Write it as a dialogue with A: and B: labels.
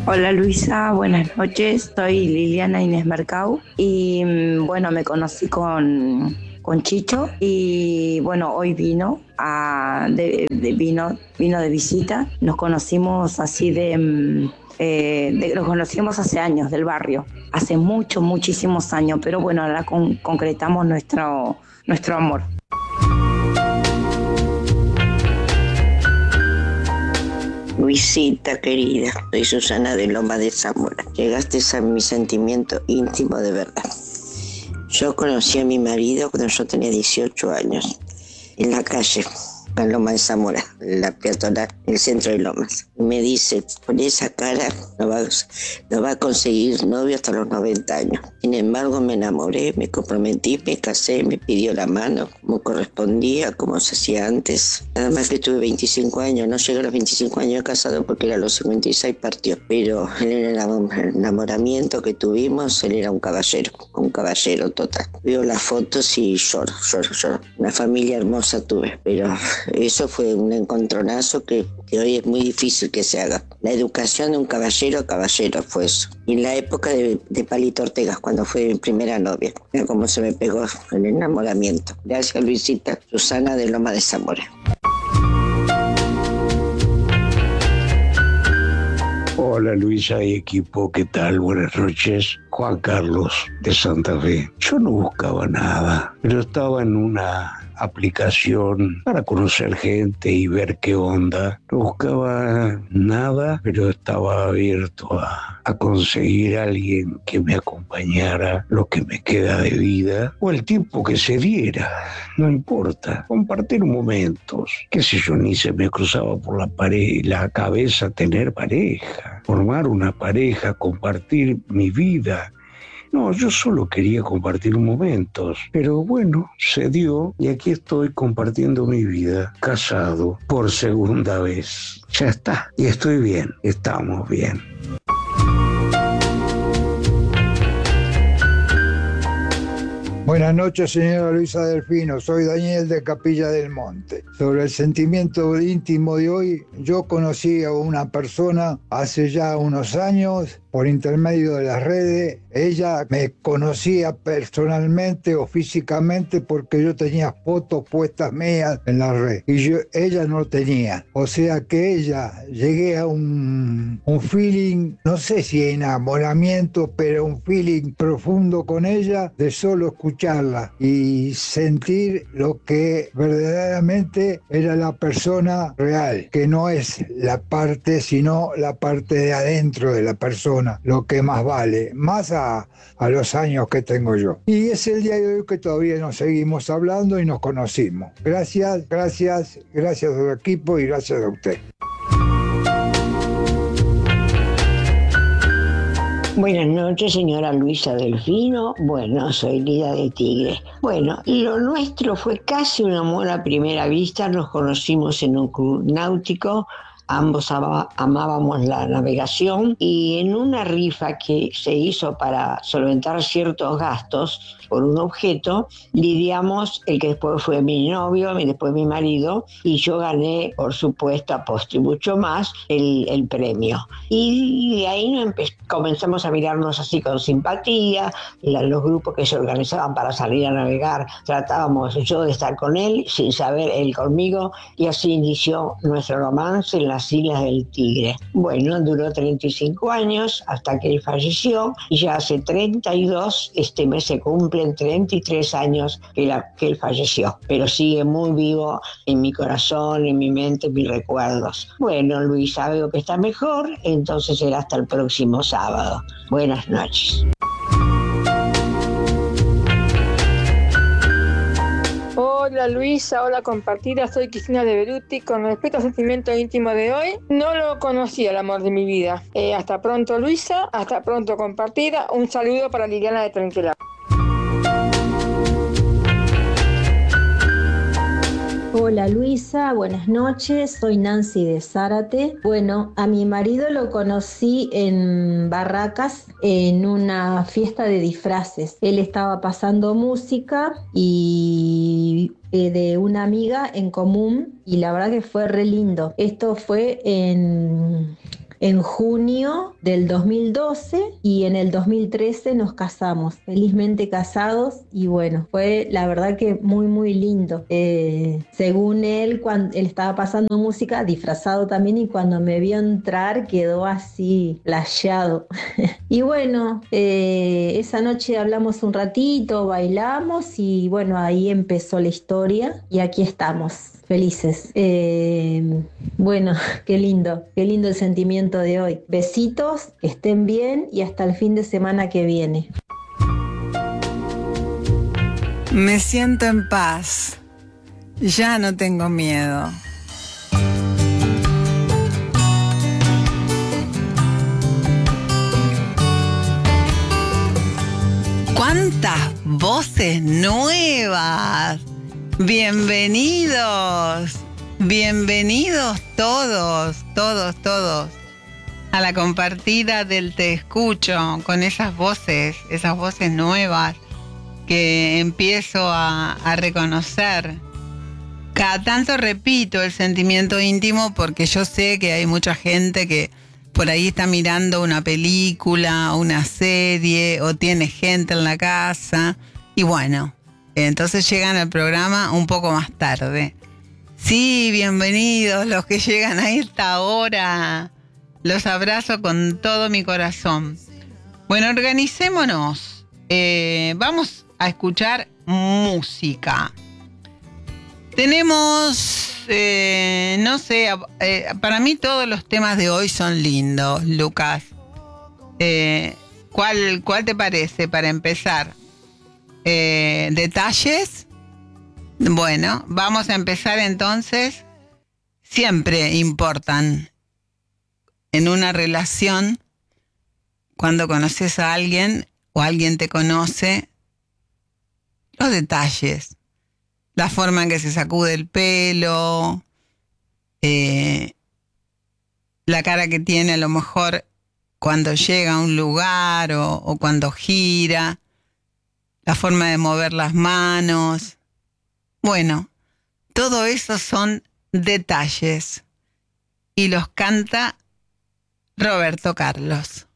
A: Hola Luisa, buenas noches. Soy Liliana Inés Mercau y bueno, me conocí con Chicho y bueno, hoy vino de visita. Nos conocimos así nos conocimos hace años del barrio, hace muchísimos años, pero bueno, ahora concretamos nuestro amor.
B: Luisita querida, soy Susana de Loma de Zamora. Llegaste a mi sentimiento íntimo de verdad. Yo conocí a mi marido cuando yo tenía 18 años, en la calle, en Loma de Zamora, la peatonal, el centro de Lomas. Me dice, con esa cara no va a conseguir novio hasta los 90 años. Sin embargo, me enamoré, me comprometí, me casé, me pidió la mano, como correspondía, como se hacía antes. Nada más que tuve 25 años, no llegué a los 25 años de casado porque era a los 56 partió. Pero en el enamoramiento que tuvimos, él era un caballero total. Veo las fotos y lloro. Una familia hermosa tuve, pero eso fue un encontronazo que hoy es muy difícil que se haga. La educación de un caballero a caballero fue eso. Y en la época de Palito Ortega, cuando fue mi primera novia. Mira cómo se me pegó el enamoramiento. Gracias, Luisita. Susana de Loma de Zamora.
C: Hola Luisa y equipo, ¿qué tal? Buenas noches. Juan Carlos de Santa Fe. Yo no buscaba nada, pero estaba en una aplicación para conocer gente y ver qué onda. No buscaba nada, pero estaba abierto a conseguir a alguien que me acompañara lo que me queda de vida o el tiempo que se diera. No importa, compartir momentos. Qué sé yo, ni se me cruzaba por la cabeza tener pareja, formar una pareja, compartir mi vida. No, yo solo quería compartir momentos, pero bueno, se dio y aquí estoy compartiendo mi vida, casado por segunda vez. Ya está, y estoy bien, estamos bien.
D: Buenas noches, señora Luisa Delfino. Soy Daniel de Capilla del Monte. Sobre el sentimiento íntimo de hoy, yo conocí a una persona hace ya unos años por intermedio de las redes. Ella me conocía personalmente o físicamente porque yo tenía fotos puestas mías en la red y ella no tenía. O sea que llegué a un feeling, no sé si enamoramiento, pero un feeling profundo con ella de solo escucharla y sentir lo que verdaderamente era la persona real, que no es la parte, sino la parte de adentro de la persona, lo que más vale, más a los años que tengo yo. Y es el día de hoy que todavía nos seguimos hablando y nos conocimos. Gracias al equipo y gracias a usted.
B: Buenas noches, señora Luisa Delfino. Bueno, soy Lida de Tigre. Bueno, lo nuestro fue casi un amor a primera vista. Nos conocimos en un club náutico. Ambos amábamos la navegación y en una rifa que se hizo para solventar ciertos gastos por un objeto, lidiamos el que después fue mi novio, después mi marido, y yo gané, por supuesto, a postre y mucho más, el premio. Y de ahí comenzamos a mirarnos así con simpatía. Los grupos que se organizaban para salir a navegar, tratábamos yo de estar con él, sin saber él conmigo, y así inició nuestro romance en las Islas del Tigre. Bueno, duró 35 años hasta que él falleció, y ya hace 32, este mes se cumplen 33 años que él falleció, pero sigue muy vivo en mi corazón, en mi mente, en mis recuerdos. Bueno, Luisa, veo que está mejor, entonces será hasta el próximo sábado. Buenas noches.
E: Hola Luisa, hola compartida, soy Cristina de Beruti. Con respecto al sentimiento íntimo de hoy, no lo conocí el amor de mi vida. Hasta pronto Luisa, hasta pronto compartida. Un saludo para Liliana de Trenquelao.
F: Hola Luisa, buenas noches, soy Nancy de Zárate. Bueno, a mi marido lo conocí en Barracas en una fiesta de disfraces. Él estaba pasando música y de una amiga en común y la verdad que fue re lindo. Esto fue en junio del 2012 y en el 2013 nos casamos, felizmente casados, y bueno, fue la verdad que muy muy lindo. Según él, cuando él estaba pasando música, disfrazado también, y cuando me vio entrar quedó así flasheado. Y bueno, esa noche hablamos un ratito, bailamos y bueno, ahí empezó la historia y aquí estamos, felices. Bueno, qué lindo el sentimiento de hoy. Besitos, que estén bien y hasta el fin de semana que viene.
G: Me siento en paz, ya no tengo miedo. ¡Cuántas voces nuevas! Bienvenidos, bienvenidos todos a la compartida del Te Escucho, con esas voces nuevas que empiezo a reconocer. Cada tanto repito el sentimiento íntimo porque yo sé que hay mucha gente que por ahí está mirando una película, una serie, o tiene gente en la casa, y bueno, entonces llegan al programa un poco más tarde. Sí, bienvenidos los que llegan a esta hora. Los abrazo con todo mi corazón. Bueno, organicémonos. Vamos a escuchar música. Tenemos, no sé, para mí todos los temas de hoy son lindos, Lucas. ¿Cuál te parece para empezar? ¿Detalles? Bueno, vamos a empezar entonces. Siempre importan en una relación, cuando conoces a alguien o alguien te conoce, los detalles. La forma en que se sacude el pelo, la cara que tiene a lo mejor cuando llega a un lugar o cuando gira, la forma de mover las manos. Bueno, todo eso son detalles y los canta Roberto Carlos.